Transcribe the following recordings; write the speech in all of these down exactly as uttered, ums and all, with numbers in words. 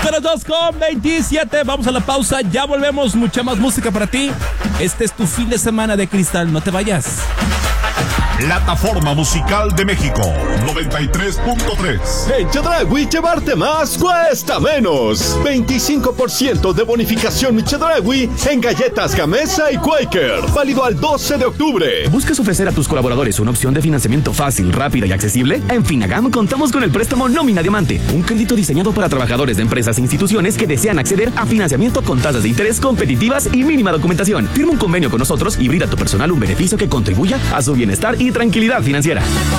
Son las dos con veintisiete. Vamos a la pausa. Ya volvemos. Mucha más música para ti. Este es tu fin de semana de cristal. No te vayas. Plataforma Musical de México noventa y tres punto tres. En Chedraui llevarte más cuesta menos. veinticinco por ciento de bonificación en Chedraui en galletas Gamesa y Quaker. Válido al doce de octubre. ¿Buscas ofrecer a tus colaboradores una opción de financiamiento fácil, rápida y accesible? En Finagam contamos con el préstamo Nómina Diamante, un crédito diseñado para trabajadores de empresas e instituciones que desean acceder a financiamiento con tasas de interés competitivas y mínima documentación. Firma un convenio con nosotros y brinda a tu personal un beneficio que contribuya a su bienestar y tranquilidad financiera.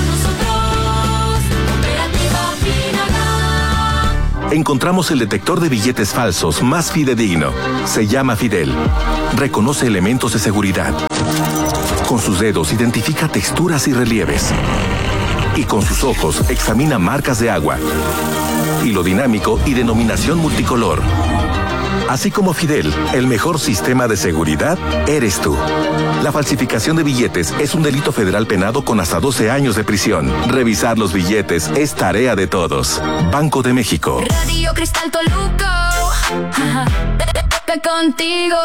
Encontramos el detector de billetes falsos más fidedigno. Se llama Fidel. Reconoce elementos de seguridad. Con sus dedos identifica texturas y relieves. Y con sus ojos examina marcas de agua. Hilo dinámico y denominación multicolor. Así como Fidel, el mejor sistema de seguridad eres tú. La falsificación de billetes es un delito federal penado con hasta doce años de prisión. Revisar los billetes es tarea de todos. Banco de México. Radio Cristal Toluca. Contigo.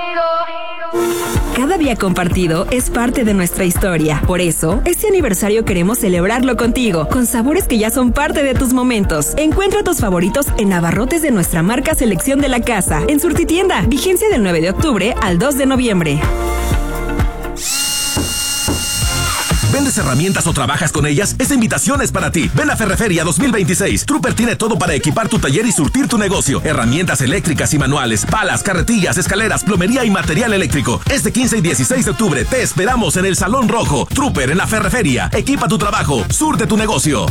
Cada día compartido es parte de nuestra historia. Por eso, este aniversario queremos celebrarlo contigo, con sabores que ya son parte de tus momentos. Encuentra tus favoritos en abarrotes de nuestra marca Selección de la Casa, en Surtitienda. Vigencia del nueve de octubre al dos de noviembre. ¿Vendes herramientas o trabajas con ellas? Esta invitación es para ti. Ven a Ferreferia dos mil veintiséis. Trooper tiene todo para equipar tu taller y surtir tu negocio. Herramientas eléctricas y manuales, palas, carretillas, escaleras, plomería y material eléctrico. Este quince y dieciséis de octubre te esperamos en el Salón Rojo. Trooper en la Ferreferia. Equipa tu trabajo, surte tu negocio.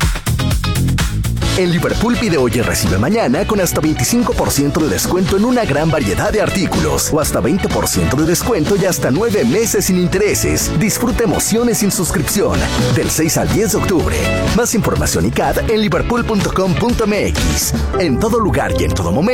En Liverpool pide hoy y recibe mañana con hasta veinticinco por ciento de descuento en una gran variedad de artículos o hasta veinte por ciento de descuento y hasta nueve meses sin intereses. Disfruta emociones sin suscripción del seis al diez de octubre. Más información y C A D en liverpool punto com punto m x. En todo lugar y en todo momento.